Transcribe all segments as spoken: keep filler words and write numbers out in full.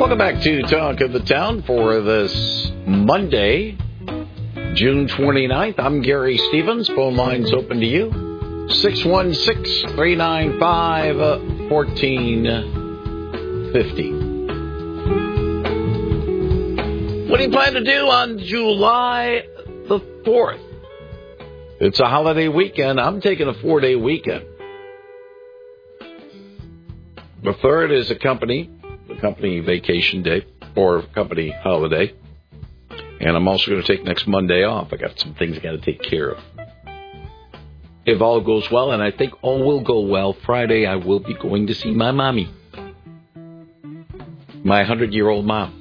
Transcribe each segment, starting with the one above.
Welcome back to Talk of the Town for this Monday, June twenty-ninth. I'm Gary Stevens. Phone lines open to you. six one six, three nine five, one four five zero. What do you plan to do on July the fourth? It's a holiday weekend. I'm taking a four-day weekend. The third is a company, a company vacation day or company holiday. And I'm also going to take next Monday off. I got some things I got to take care of. If all goes well, and I think all will go well, Friday I will be going to see my mommy. My hundred-year-old mom.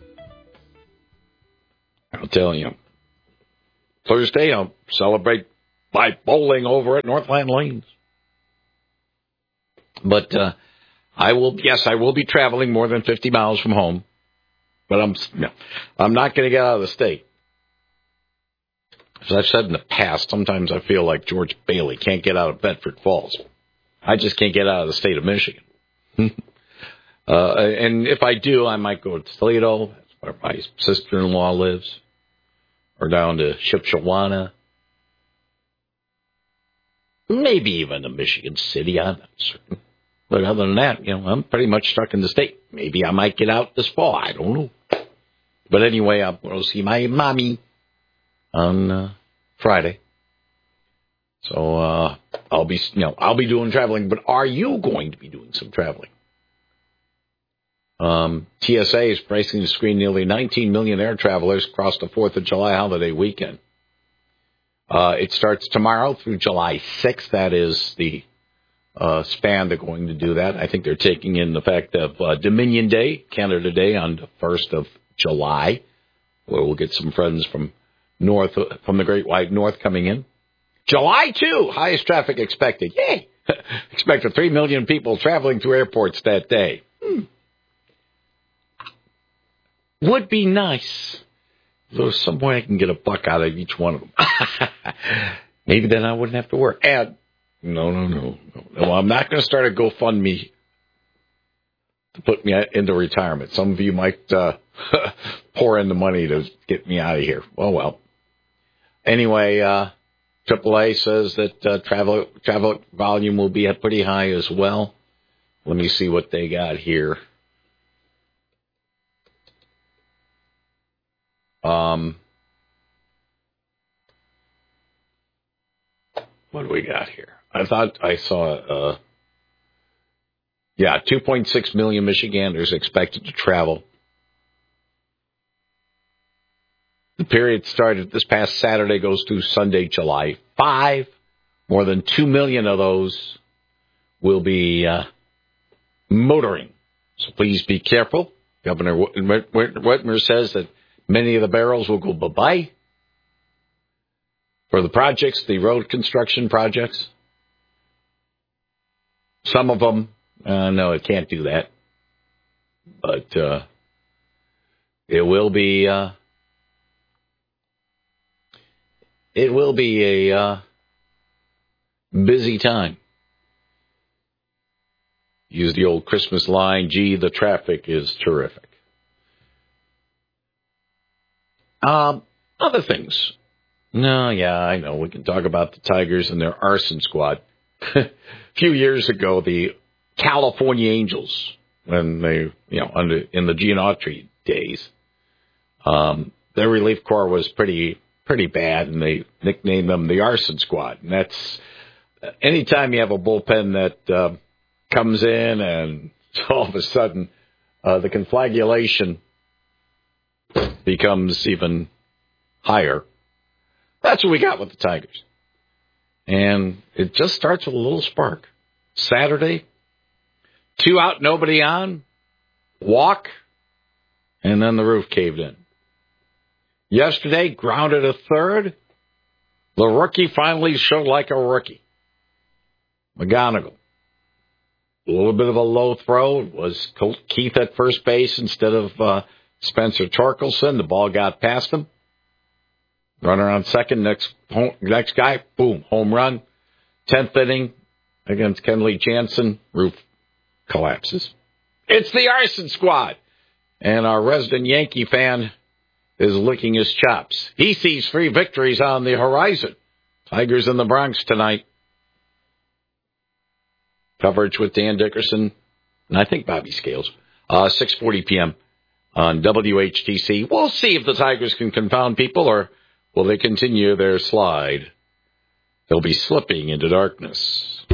I'll tell you. Thursday, I'll celebrate by bowling over at Northland Lanes. But uh, I will, yes, I will be traveling more than fifty miles from home. But I'm, no, I'm not going to get out of the state. As I've said in the past, sometimes I feel like George Bailey can't get out of Bedford Falls. I just can't get out of the state of Michigan. uh, and if I do, I might go to Toledo. That's where my sister-in-law lives. Or down to Shipshewana. Maybe even to Michigan City, I'm not certain. But other than that, you know, I'm pretty much stuck in the state. Maybe I might get out this fall. I don't know. But anyway, I'll go see my mommy on uh, Friday. So uh, I'll be, you know, I'll be doing traveling. But are you going to be doing some traveling? Um, T S A is bracing to screen nearly nineteen million air travelers across the fourth of July holiday weekend. Uh, it starts tomorrow through July sixth. That is the uh, span they're going to do that. I think they're taking in the fact of uh, Dominion Day, Canada Day, on the first of July, where we'll get some friends from north, from the Great White North coming in. July second, highest traffic expected. Yay! Expected three million people traveling through airports that day. Hmm. Would be nice. There's some way I can get a buck out of each one of them. Maybe then I wouldn't have to work. And no, no, no, no. no I'm not going to start a GoFundMe to put me into retirement. Some of you might uh, pour in the money to get me out of here. Oh, well. Anyway, uh, triple A says that uh, travel travel volume will be pretty high as well. Let me see what they got here. Um, what do we got here? I thought I saw, uh, yeah, two point six million Michiganders expected to travel. The period started this past Saturday, goes through Sunday, July fifth. More than two million of those will be uh, motoring. So please be careful. Governor Whitmer says that many of the barrels will go bye-bye for the projects, the road construction projects. Some of them, uh, no, it can't do that. But uh, it will be, uh, it will be a uh, busy time. Use the old Christmas line, gee, the traffic is terrific. Um, other things. No, yeah, I know. We can talk about the Tigers and their arson squad. A few years ago, the California Angels, when they, you know, under in the Gene Autry days, um, their relief corps was pretty, pretty bad, and they nicknamed them the arson squad. And that's anytime you have a bullpen that uh, comes in and all of a sudden uh, the conflagration becomes even higher. That's what we got with the Tigers. And it just starts with a little spark. Saturday, two out, nobody on, walk, and then the roof caved in. Yesterday, grounded a third. The rookie finally showed like a rookie. McGonigal. A little bit of a low throw. It was Keith at first base instead of uh, Spencer Torkelson. The ball got past him. Runner on second. Next home, next guy, boom, home run. Tenth inning against Kenley Jansen. Roof collapses. It's the arson squad. and our resident Yankee fan is licking his chops. He sees three victories on the horizon. Tigers in the Bronx tonight. Coverage with Dan Dickerson, and I think Bobby Scales. Uh, six forty p.m. on W H T C. We'll see if the Tigers can confound people, or will they continue their slide? They'll be slipping into darkness.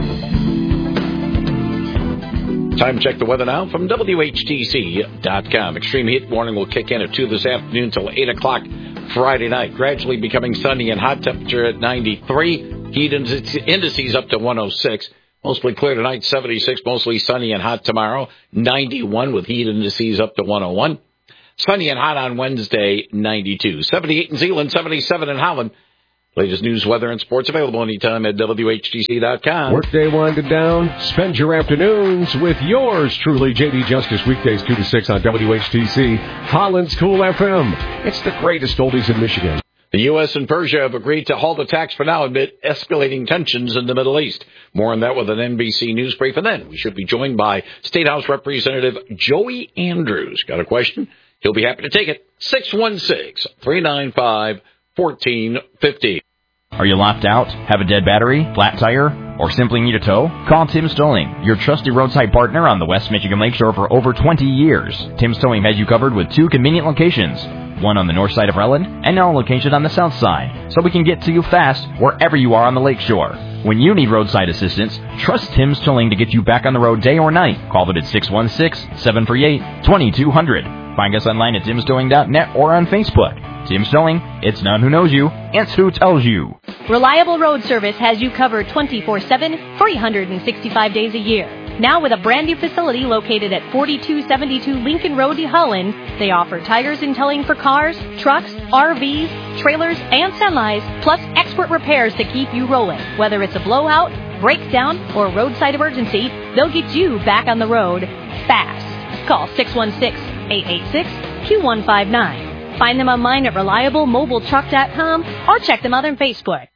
Time to check the weather now from W H T C dot com. Extreme heat warning will kick in at two this afternoon until eight o'clock Friday night. Gradually becoming sunny and hot, temperature at ninety-three. Heat indices up to one oh six. Mostly clear tonight, seventy-six. Mostly sunny and hot tomorrow, ninety-one with heat indices up to one oh one. Sunny and hot on Wednesday, ninety-two. seventy-eight in Zeeland, seventy-seven in Holland. Latest news, weather, and sports available anytime at W H T C dot com. Workday winding down. Spend your afternoons with yours truly, J D Justice, weekdays two to six on W H T C, Holland's Cool F M. It's the greatest oldies in Michigan. The U S and Persia have agreed to halt attacks for now amid escalating tensions in the Middle East. More on that with an N B C News brief. And then we should be joined by State House Representative Joey Andrews. Got a question? He'll be happy to take it. six one six, three nine five, one four five zero. Are you locked out, have a dead battery, flat tire, or simply need a tow? Call Tim's Towing, your trusty roadside partner on the West Michigan Lakeshore for over twenty years. Tim's Towing has you covered with two convenient locations, one on the north side of Relland and now located on the south side, so we can get to you fast wherever you are on the lakeshore. When you need roadside assistance, trust Tim's Towing to get you back on the road day or night. Call them at six one six, seven three eight, two two zero zero. Find us online at tims towing dot net or on Facebook. Tim's Towing, it's not who knows you, it's who tells you. Reliable Road Service has you covered twenty-four seven, three hundred sixty-five days a year. Now with a brand new facility located at forty-two seventy-two Lincoln Road, Holland, they offer tires and towing for cars, trucks, R Vs, trailers, and semis, plus expert repairs to keep you rolling. Whether it's a blowout, breakdown, or roadside emergency, they'll get you back on the road fast. Call six one six, eight eight six, two one five nine. Find them online at reliable mobile truck dot com or check them out on Facebook.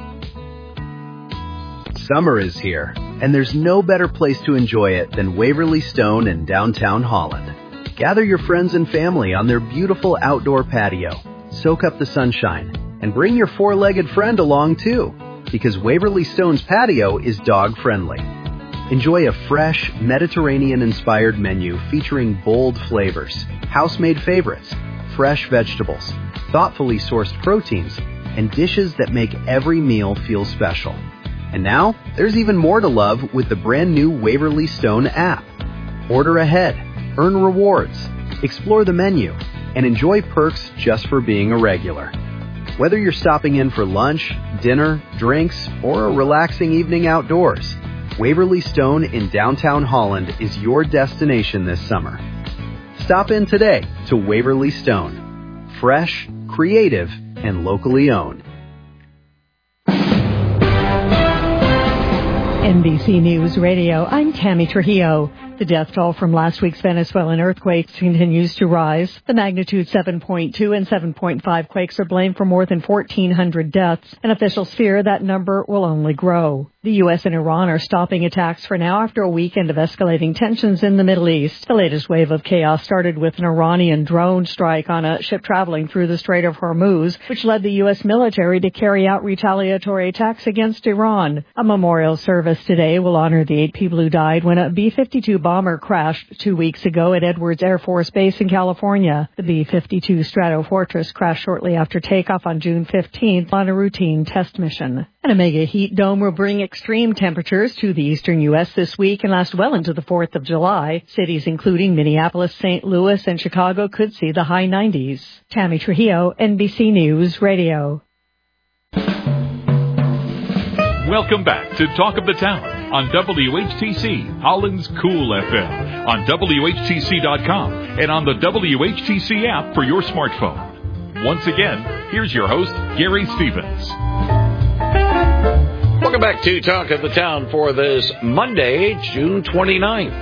Summer is here, and there's no better place to enjoy it than Waverly Stone in downtown Holland. Gather your friends and family on their beautiful outdoor patio, soak up the sunshine, and bring your four-legged friend along too, because Waverly Stone's patio is dog-friendly. Enjoy a fresh, Mediterranean-inspired menu featuring bold flavors, house-made favorites, fresh vegetables, thoughtfully sourced proteins, and dishes that make every meal feel special. And now, there's even more to love with the brand new Waverly Stone app. Order ahead, earn rewards, explore the menu, and enjoy perks just for being a regular. Whether you're stopping in for lunch, dinner, drinks, or a relaxing evening outdoors, Waverly Stone in downtown Holland is your destination this summer. Stop in today to Waverly Stone. Fresh, creative, and locally owned. N B C News Radio, I'm Tammy Trujillo. The death toll from last week's Venezuelan earthquakes continues to rise. The magnitude seven point two and seven point five quakes are blamed for more than fourteen hundred deaths, and officials fear that number will only grow. The U S and Iran are stopping attacks for now after a weekend of escalating tensions in the Middle East. The latest wave of chaos started with an Iranian drone strike on a ship traveling through the Strait of Hormuz, which led the U S military to carry out retaliatory attacks against Iran. A memorial service today will honor the eight people who died when a B fifty-two bomber crashed two weeks ago at Edwards Air Force Base in California. The B fifty-two Stratofortress crashed shortly after takeoff on June fifteenth on a routine test mission. And a mega heat dome will bring extreme temperatures to the eastern U S this week and last well into the fourth of July. Cities including Minneapolis, Saint Louis, and Chicago could see the high nineties. Tammy Trujillo, N B C News Radio. Welcome back to Talk of the Town on W H T C, Holland's Cool F M, on W H T C dot com, and on the W H T C app for your smartphone. Once again, here's your host, Gary Stevens. Welcome back to Talk of the Town for this Monday, June twenty-ninth.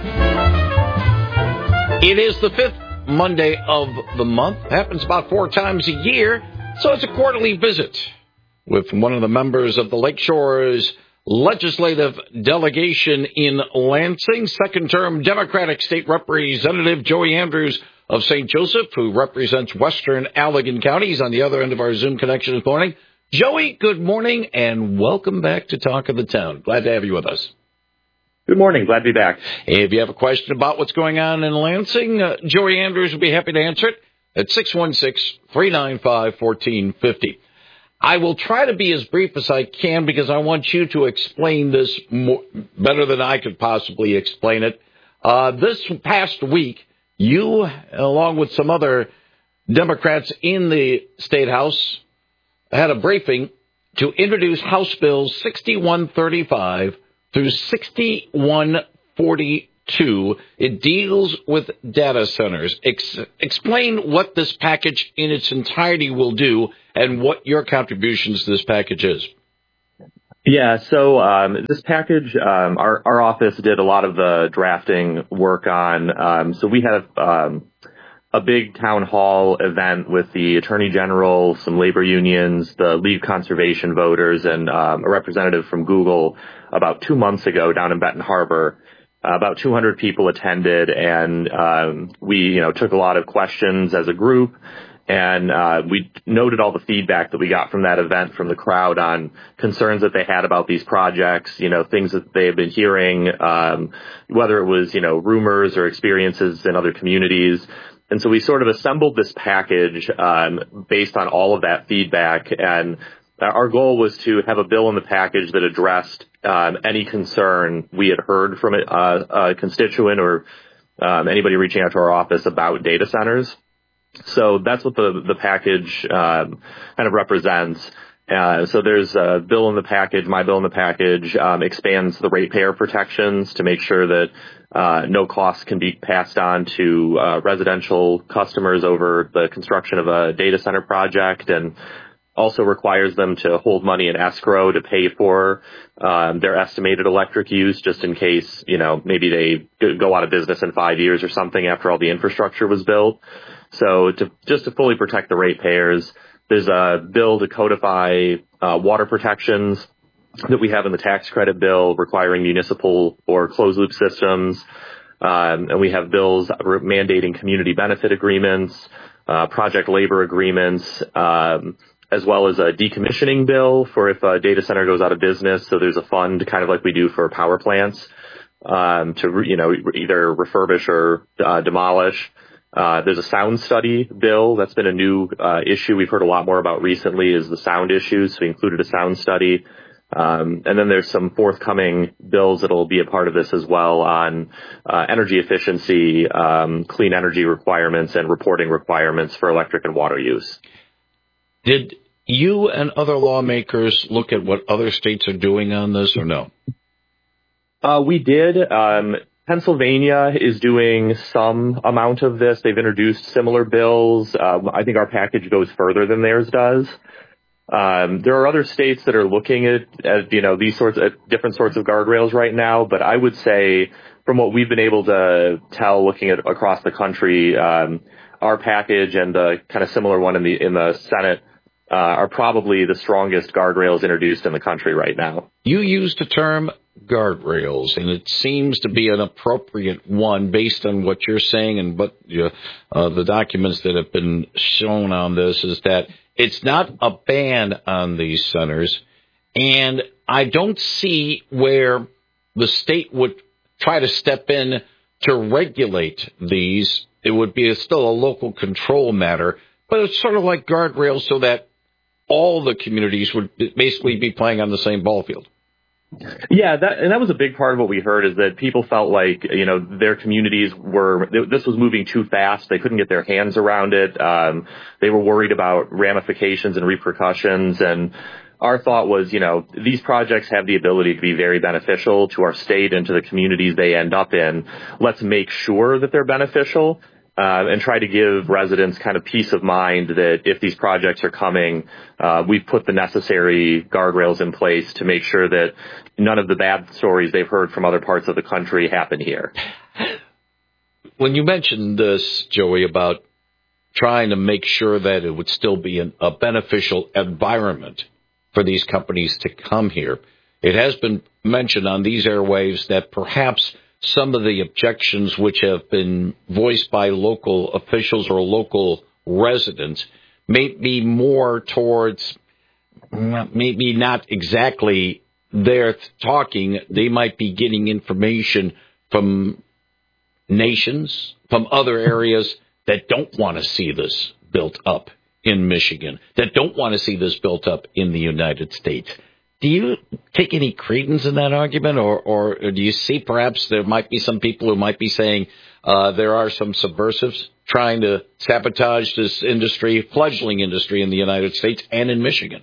It is the fifth Monday of the month. Happens about four times a year, so it's a quarterly visit with one of the members of the Lakeshore's legislative delegation in Lansing, second-term Democratic State Representative Joey Andrews of Saint Joseph, who represents Western Allegan County. He's on the other end of our Zoom connection this morning. Joey, good morning, and welcome back to Talk of the Town. Glad to have you with us. Good morning. Glad to be back. If you have a question about what's going on in Lansing, uh, Joey Andrews will be happy to answer it at six one six, three nine five, one four five zero. I will try to be as brief as I can because I want you to explain this more, better than I could possibly explain it. Uh, this past week, you, along with some other Democrats in the State House, had a briefing to introduce House Bills sixty-one thirty-five through sixty-one forty-two. It deals with data centers. Ex- explain what this package in its entirety will do and what your contributions to this package is. Yeah, so um, this package, um, our, our office did a lot of the drafting work on. Um, so we have um, a big town hall event with the Attorney General, some labor unions, the League Conservation Voters, and um, a representative from Google about two months ago down in Benton Harbor. Uh, about two hundred people attended, and um, we, you know, took a lot of questions as a group. And uh, we noted all the feedback that we got from that event from the crowd on concerns that they had about these projects, you know, things that they have been hearing, um, whether it was, you know, rumors or experiences in other communities. And so we sort of assembled this package um, based on all of that feedback. And our goal was to have a bill in the package that addressed um, any concern we had heard from a, a constituent or um, anybody reaching out to our office about data centers. So that's what the, the package um, kind of represents. Uh, so there's a bill in the package, my bill in the package, um, expands the ratepayer protections to make sure that uh, no costs can be passed on to uh, residential customers over the construction of a data center project, and also requires them to hold money in escrow to pay for um, their estimated electric use, just in case, you know, maybe they go out of business in five years or something after all the infrastructure was built. So to just to fully protect the ratepayers, there's a bill to codify uh, water protections that we have in the tax credit bill requiring municipal or closed-loop systems. Um, and we have bills mandating community benefit agreements, uh, project labor agreements, um, as well as a decommissioning bill for if a data center goes out of business. So there's a fund kind of like we do for power plants um, to, you know, either refurbish or uh, demolish. Uh, there's a sound study bill. That's been a new uh, issue we've heard a lot more about recently, is the sound issues. So we included a sound study. Um, and then there's some forthcoming bills that will be a part of this as well on uh, energy efficiency, um, clean energy requirements, and reporting requirements for electric and water use. Did you and other lawmakers look at what other states are doing on this, or no? Uh, we did. Um, Pennsylvania is doing some amount of this. They've introduced similar bills. Um, I think our package goes further than theirs does. Um, there are other states that are looking at, at, you know, these sorts of different sorts of guardrails right now. But I would say, from what we've been able to tell, looking at across the country, um, our package and the kind of similar one in the in the Senate uh, are probably the strongest guardrails introduced in the country right now. You used the term guardrails, and it seems to be an appropriate one based on what you're saying and what uh, uh, the documents that have been shown on this, is that it's not a ban on these centers, and I don't see where the state would try to step in to regulate these. It would be a, still a local control matter, but it's sort of like guardrails so that all the communities would basically be playing on the same ball field. Yeah, that, and that was a big part of what we heard, is that people felt like, you know, their communities were, this was moving too fast. They couldn't get their hands around it. Um, they were worried about ramifications and repercussions. And our thought was, you know, these projects have the ability to be very beneficial to our state and to the communities they end up in. Let's make sure that they're beneficial. Uh, and try to give residents kind of peace of mind that if these projects are coming, uh, we've put the necessary guardrails in place to make sure that none of the bad stories they've heard from other parts of the country happen here. When you mentioned this, Joey, about trying to make sure that it would still be an, a beneficial environment for these companies to come here, it has been mentioned on these airwaves that perhaps some of the objections which have been voiced by local officials or local residents may be more towards maybe not exactly they're talking. They might be getting information from nations, from other areas that don't want to see this built up in Michigan, that don't want to see this built up in the United States. Do you take any credence in that argument, or, or do you see perhaps there might be some people who might be saying uh, there are some subversives trying to sabotage this industry, fledgling industry in the United States and in Michigan?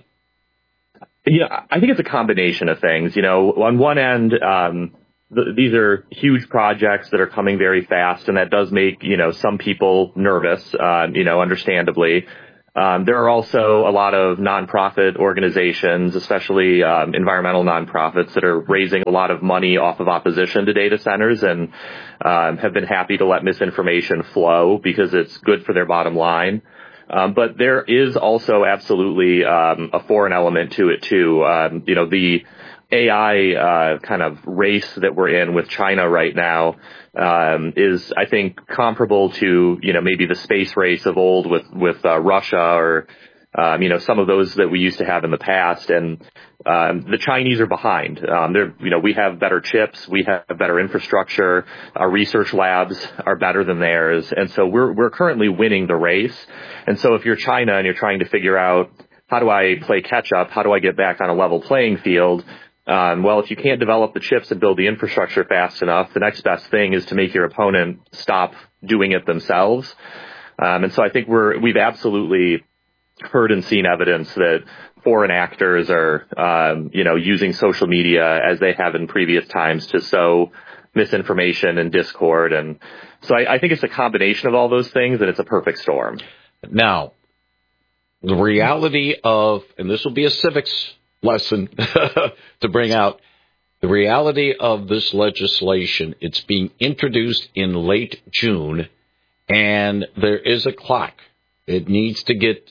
Yeah, I think it's a combination of things. You know, on one end, um, th- these are huge projects that are coming very fast, and that does make, you know, some people nervous, uh, you know, understandably. Um, there are also a lot of nonprofit organizations, especially um, environmental nonprofits, that are raising a lot of money off of opposition to data centers and um, have been happy to let misinformation flow because it's good for their bottom line. Um, but there is also absolutely um, a foreign element to it, too. Um, you know, the A I uh, kind of race that we're in with China right now um, is, I think, comparable to, you know, maybe the space race of old with, with uh, Russia or, um, you know, some of those that we used to have in the past. And um, the Chinese are behind. Um, they're, you know, we have better chips. We have better infrastructure. Our research labs are better than theirs. And so we're, we're currently winning the race. And so if you're China and you're trying to figure out, how do I play catch up? How do I get back on a level playing field? Um, well, if you can't develop the chips and build the infrastructure fast enough, the next best thing is to make your opponent stop doing it themselves. Um, and so I think we're, we've absolutely heard and seen evidence that foreign actors are, um, you know, using social media as they have in previous times to sow misinformation and discord. And so I, I think it's a combination of all those things, and it's a perfect storm. Now, the reality of, and this will be a civics lesson to bring out, the reality of this legislation, it's being introduced in late June, and there is a clock. It needs to get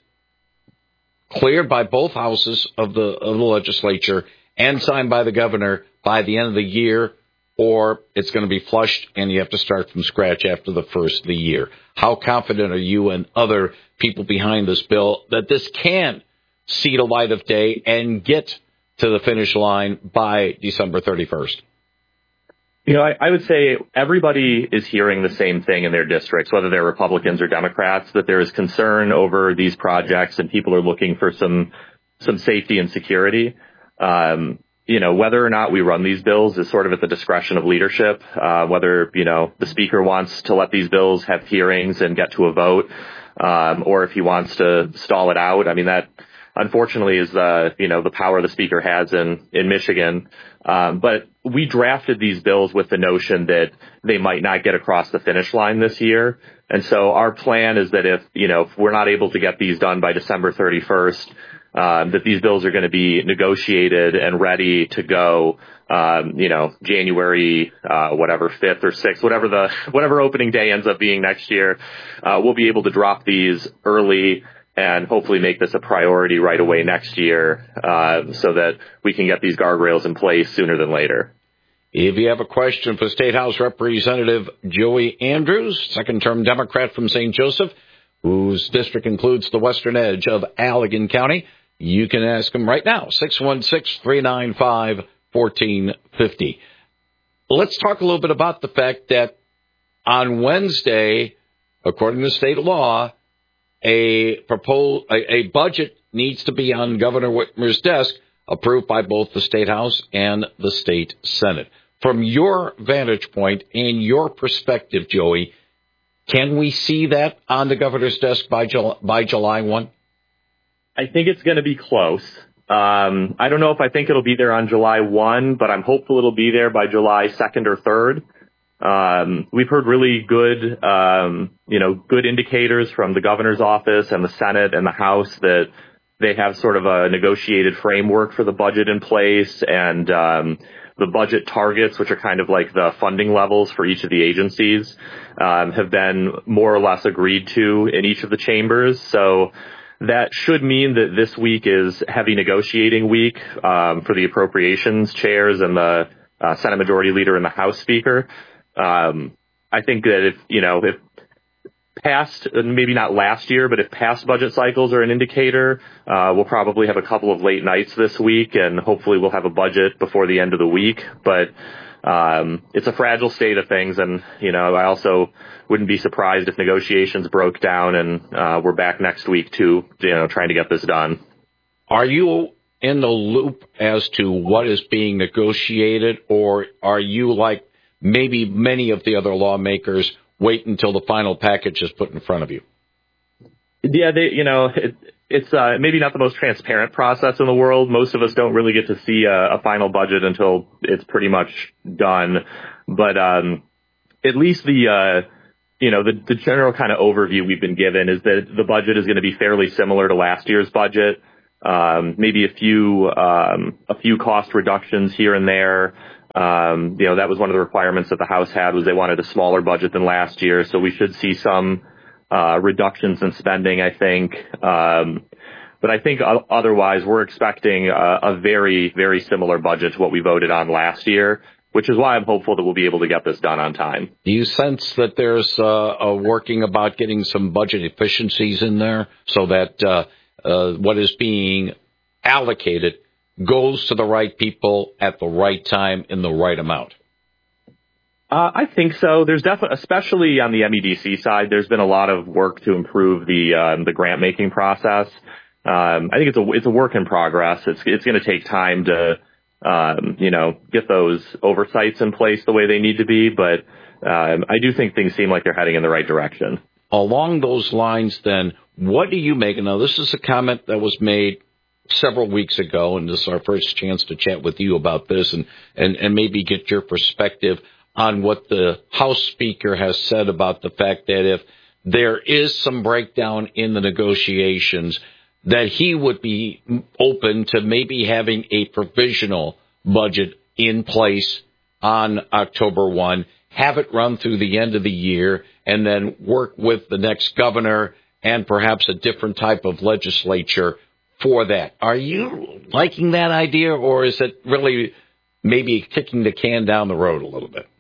cleared by both houses of the, of the legislature and signed by the governor by the end of the year, or it's going to be flushed and you have to start from scratch after the first of the year. How confident are you and other people behind this bill that this can see the light of day and get to the finish line by December thirty-first? You know, I, I would say everybody is hearing the same thing in their districts, whether they're Republicans or Democrats, that there is concern over these projects and people are looking for some some safety and security. Um, you know, whether or not we run these bills is sort of at the discretion of leadership, uh, whether, you know, the speaker wants to let these bills have hearings and get to a vote, um, or if he wants to stall it out. I mean, that unfortunately is the, you know, the power the speaker has in, in Michigan. Um, but we drafted these bills with the notion that they might not get across the finish line this year. And so our plan is that if, you know, if we're not able to get these done by December thirty-first, um, that these bills are going to be negotiated and ready to go, um, you know, January, uh, whatever, fifth or sixth, whatever the, whatever opening day ends up being next year. Uh, we'll be able to drop these early and hopefully make this a priority right away next year, uh, so that we can get these guardrails in place sooner than later. If you have a question for State House Representative Joey Andrews, second-term Democrat from Saint Joseph, whose district includes the western edge of Allegan County, you can ask him right now, six one six, three nine five, one four five zero. Let's talk a little bit about the fact that on Wednesday, according to state law, a, propose, a, a budget needs to be on Governor Whitmer's desk, approved by both the State House and the State Senate. From your vantage point and your perspective, Joey, can we see that on the governor's desk by July, by July first? I think it's going to be close. Um, I don't know if I think it'll be there on July first, but I'm hopeful it'll be there by July second or third. Um, we've heard really good, um, you know, good indicators from the governor's office and the Senate and the House that they have sort of a negotiated framework for the budget in place, and um, the budget targets, which are kind of like the funding levels for each of the agencies, um, have been more or less agreed to in each of the chambers. So that should mean that this week is heavy negotiating week um, for the appropriations chairs and the uh, Senate Majority Leader and the House Speaker. um, I think that if, you know, if past, maybe not last year, but if past budget cycles are an indicator, uh, we'll probably have a couple of late nights this week, and hopefully we'll have a budget before the end of the week. But um, it's a fragile state of things, and, you know, I also wouldn't be surprised if negotiations broke down and uh, we're back next week too, you know, trying to get this done. Are you in the loop as to what is being negotiated, or are you like maybe many of the other lawmakers wait until the final package is put in front of you? Yeah, they, you know, it, it's uh, maybe not the most transparent process in the world. Most of us don't really get to see a, a final budget until it's pretty much done. But um, at least the, uh, you know, the, the general kind of overview we've been given is that the budget is going to be fairly similar to last year's budget. Um, maybe a few um, a few cost reductions here and there. Um, you know, that was one of the requirements that the House had, was they wanted a smaller budget than last year. So we should see some uh, reductions in spending, I think. Um, but I think otherwise we're expecting a, a very, very similar budget to what we voted on last year, which is why I'm hopeful that we'll be able to get this done on time. Do you sense that there's uh, a working about getting some budget efficiencies in there so that uh, uh, what is being allocated goes to the right people at the right time in the right amount? Uh, I think so. There's definitely, especially on the M E D C side, there's been a lot of work to improve the um, the grant making process. Um, I think it's a it's a work in progress. It's it's going to take time to um, you know get those oversights in place the way they need to be, but um, I do think things seem like they're heading in the right direction. Along those lines, then, what do you make? Now, this is a comment that was made several weeks ago, and this is our first chance to chat with you about this and, and, and maybe get your perspective on what the House Speaker has said about the fact that if there is some breakdown in the negotiations, that he would be open to maybe having a provisional budget in place on October first, have it run through the end of the year, and then work with the next governor and perhaps a different type of legislature for that. Are you liking that idea, or is it really maybe kicking the can down the road a little bit?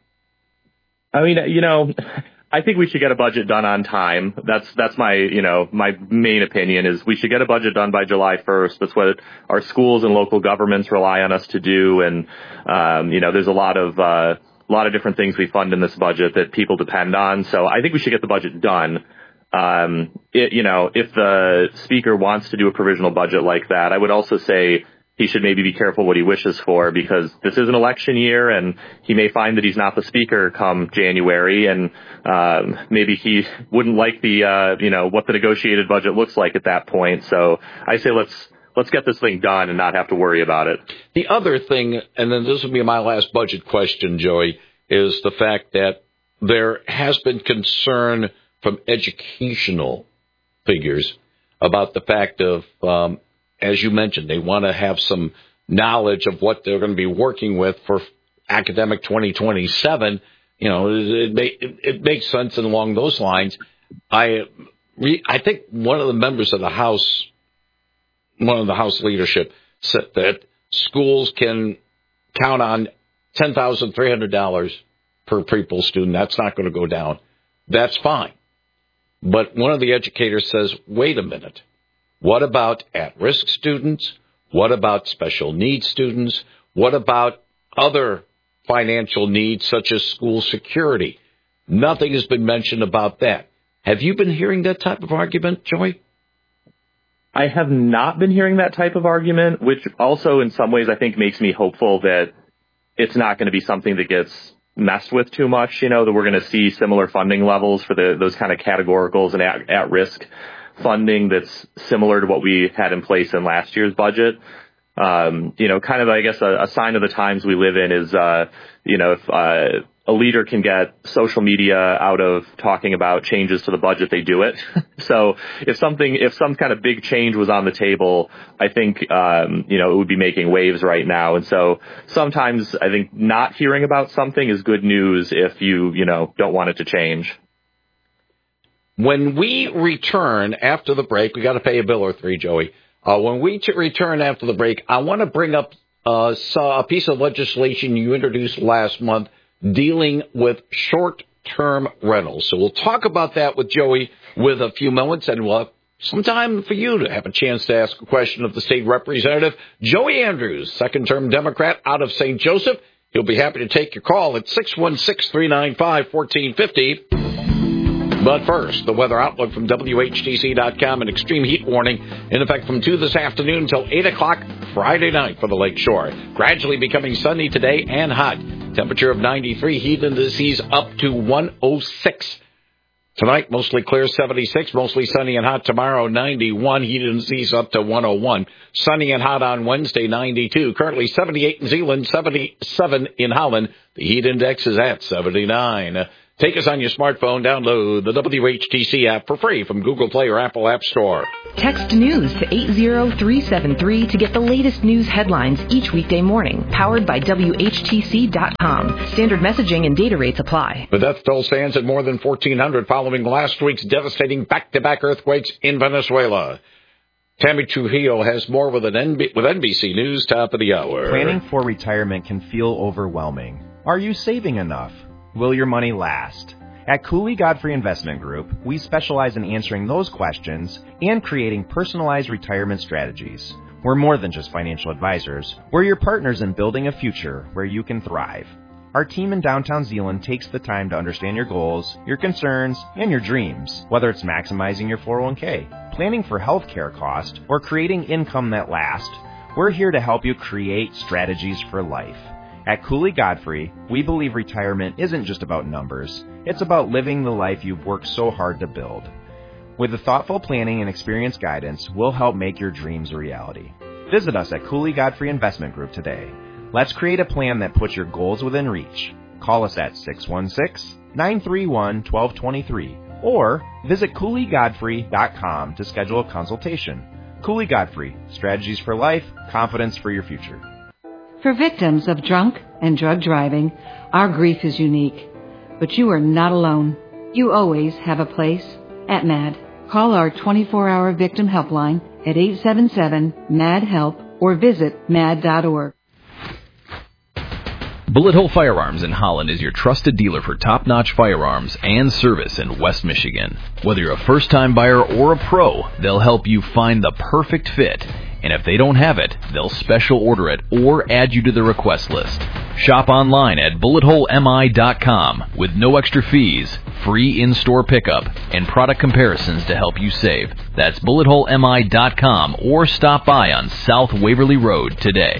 I mean, you know, I think we should get a budget done on time. That's that's my, you know, my main opinion is we should get a budget done by July first. That's what our schools and local governments rely on us to do. And, um, you know, there's a lot of, uh, a lot of different things we fund in this budget that people depend on. So I think we should get the budget done. Um, it, you know, if the speaker wants to do a provisional budget like that, I would also say he should maybe be careful what he wishes for, because this is an election year and he may find that he's not the speaker come January, and um, maybe he wouldn't like the, uh, you know, what the negotiated budget looks like at that point. So I say let's let's get this thing done and not have to worry about it. The other thing, and then this will be my last budget question, Joey, is the fact that there has been concern from educational figures about the fact of, um, as you mentioned, they want to have some knowledge of what they're going to be working with for academic twenty twenty-seven. You know, it, it, it makes sense, and along those lines, I, I think one of the members of the House, one of the House leadership, said that schools can count on ten thousand three hundred dollars per pupil student. That's not going to go down. That's fine. But one of the educators says, wait a minute. What about at-risk students? What about special needs students? What about other financial needs such as school security? Nothing has been mentioned about that. Have you been hearing that type of argument, Joey? I have not been hearing that type of argument, which also in some ways I think makes me hopeful that it's not going to be something that gets messed with too much, you know, that we're going to see similar funding levels for the, those kind of categoricals and at, at-risk funding that's similar to what we had in place in last year's budget. Um, you know, kind of, I guess, a, a sign of the times we live in is, uh, you know, if uh, a leader can get social media out of talking about changes to the budget, they do it. So if something, if some kind of big change was on the table, I think, um, you know, it would be making waves right now. And so sometimes I think not hearing about something is good news if you, you know, don't want it to change. When we return after the break, we got to pay a bill or three, Joey. Uh, when we t- return after the break, I want to bring up uh, a piece of legislation you introduced last month dealing with short-term rentals. So we'll talk about that with Joey with a few moments, and we'll have some time for you to have a chance to ask a question of the state representative, Joey Andrews, second-term Democrat out of Saint Joseph. He'll be happy to take your call at six one six, three nine five, one four five zero. But first, the weather outlook from W H T C dot com, an extreme heat warning in effect from two this afternoon until eight o'clock Friday night for the Lake Shore. Gradually becoming sunny today and hot. Temperature of ninety-three, heat indices up to one oh six. Tonight, mostly clear, seventy-six, mostly sunny and hot. Tomorrow, ninety-one, heat indices up to one oh one. Sunny and hot on Wednesday, ninety-two. Currently seventy-eight in Zeeland, seventy-seven in Holland. The heat index is at seventy-nine. Take us on your smartphone. Download the W H T C app for free from Google Play or Apple App Store. Text news to eight zero three seven three to get the latest news headlines each weekday morning. Powered by W H T C dot com. Standard messaging and data rates apply. The death toll stands at more than fourteen hundred following last week's devastating back-to-back earthquakes in Venezuela. Tammy Trujillo has more with, an N B- with N B C News top of the hour. Planning for retirement can feel overwhelming. Are you saving enough? Will your money last? At Cooley Godfrey Investment Group, we specialize in answering those questions and creating personalized retirement strategies. We're more than just financial advisors. We're your partners in building a future where you can thrive. Our team in downtown Zeeland takes the time to understand your goals, your concerns, and your dreams, whether it's maximizing your four oh one k, planning for health care costs, or creating income that lasts. We're here to help you create strategies for life. At Cooley Godfrey, we believe retirement isn't just about numbers. It's about living the life you've worked so hard to build. With the thoughtful planning and experienced guidance, we'll help make your dreams a reality. Visit us at Cooley Godfrey Investment Group today. Let's create a plan that puts your goals within reach. Call us at six one six, nine three one, one two two three or visit Cooley Godfrey dot com to schedule a consultation. Cooley Godfrey, strategies for life, confidence for your future. For victims of drunk and drug driving, our grief is unique. But you are not alone. You always have a place at M A D. Call our twenty-four hour victim helpline at eight seven seven, M A D, HELP or visit M A D dot org. Bullet Hole Firearms in Holland is your trusted dealer for top-notch firearms and service in West Michigan. Whether you're a first-time buyer or a pro, they'll help you find the perfect fit. And if they don't have it, they'll special order it or add you to the request list. Shop online at bullet hole M I dot com with no extra fees, free in-store pickup, and product comparisons to help you save. That's bullet hole M I dot com or stop by on South Waverly Road today.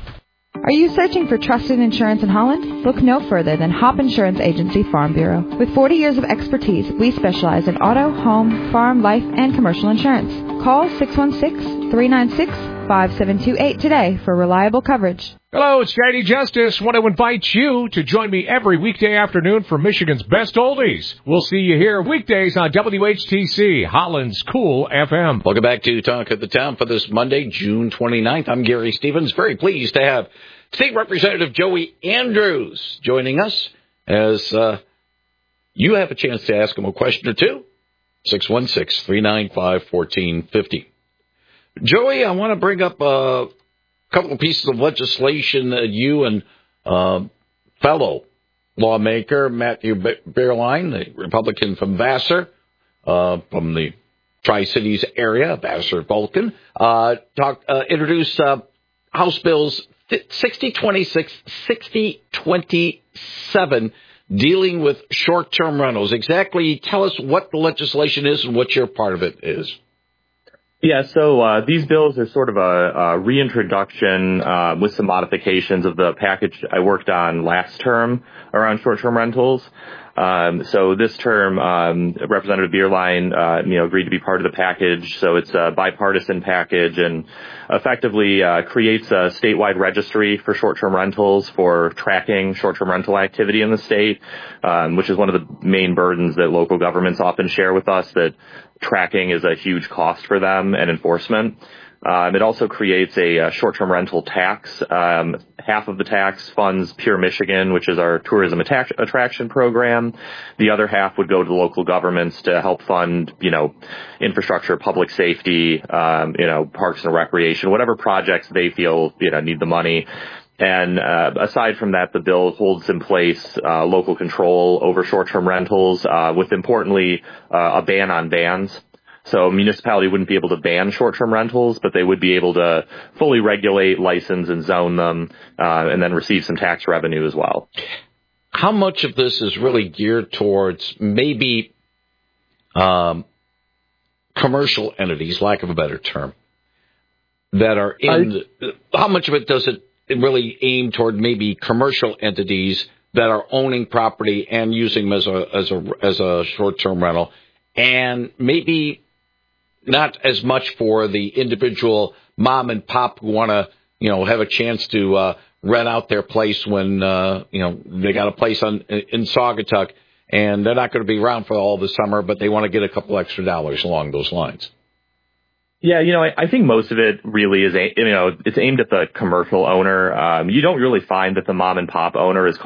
Are you searching for trusted insurance in Holland? Look no further than Hop Insurance Agency Farm Bureau. With forty years of expertise, we specialize in auto, home, farm, life, and commercial insurance. Call six one six, three nine six, five seven two eight today for reliable coverage. Hello, it's J D Justice. Want to invite you to join me every weekday afternoon for Michigan's Best Oldies. We'll see you here weekdays on W H T C, Holland's Cool F M. Welcome back to Talk of the Town for this Monday, June twenty-ninth. I'm Gary Stevens. Very pleased to have State Representative Joey Andrews joining us as uh, you have a chance to ask him a question or two. six one six, three nine five, one four five zero. Joey, I want to bring up a couple of pieces of legislation that you and uh, fellow lawmaker Matthew Beerline, the Republican from Vassar, uh, from the Tri-Cities area, Vassar Vulcan, uh, talked, uh, introduced uh, House Bills sixty twenty-six, sixty twenty-seven, dealing with short-term rentals. Exactly, tell us what the legislation is and what your part of it is. Yeah, so uh, these bills are sort of a, a reintroduction uh, with some modifications of the package I worked on last term around short-term rentals. Um, so this term, um, Representative Beerline, uh, you know, agreed to be part of the package. So it's a bipartisan package and effectively uh, creates a statewide registry for short-term rentals for tracking short-term rental activity in the state, um, which is one of the main burdens that local governments often share with us, that tracking is a huge cost for them and enforcement. Um, it also creates a, a short-term rental tax. Um, half of the tax funds Pure Michigan, which is our tourism attac- attraction program. The other half would go to the local governments to help fund, you know, infrastructure, public safety, um, you know, parks and recreation, whatever projects they feel, you know, need the money. And uh, aside from that, the bill holds in place uh, local control over short-term rentals, uh, with importantly uh, a ban on bans. So a municipality wouldn't be able to ban short-term rentals, but they would be able to fully regulate, license, and zone them, uh, and then receive some tax revenue as well. How much of this is really geared towards maybe um, commercial entities, lack of a better term, that are in? I, how much of it does it really aim toward maybe commercial entities that are owning property and using them as a as a as a short-term rental, and maybe not as much for the individual mom and pop who want to, you know, have a chance to uh, rent out their place when uh, you know they got a place on in Saugatuck and they're not going to be around for all the summer, but they want to get a couple extra dollars along those lines. Yeah, you know, I, I think most of it really is, a, you know, it's aimed at the commercial owner. Um, you don't really find that the mom and pop owner is